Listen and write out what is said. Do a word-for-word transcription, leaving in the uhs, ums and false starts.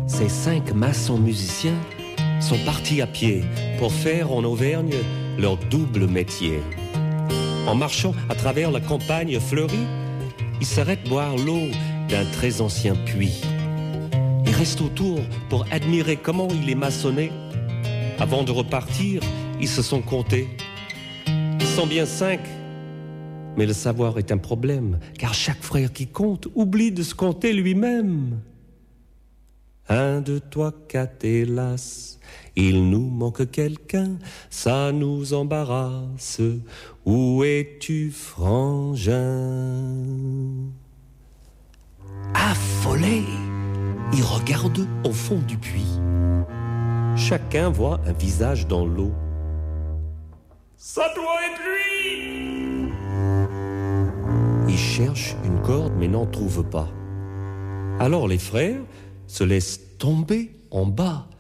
Ces cinq maçons musiciens sont partis à pied pour faire en Auvergne leur double métier. En marchant à travers la campagne fleurie, ils s'arrêtent boire l'eau d'un très ancien puits. Ils restent autour pour admirer comment il est maçonné. Avant de repartir, ils se sont comptés. Ils sont bien cinq, mais le savoir est un problème, car chaque frère qui compte oublie de se compter lui-même. Un, deux, trois, quatre, hélas, il nous manque quelqu'un, ça nous embarrasse. Où es-tu, frangin? Affolés, ils regardent au fond du puits. Chacun voit un visage dans l'eau. Ça doit être lui! Ils cherchent une corde mais n'en trouvent pas. Alors les frères se laissent tomber en bas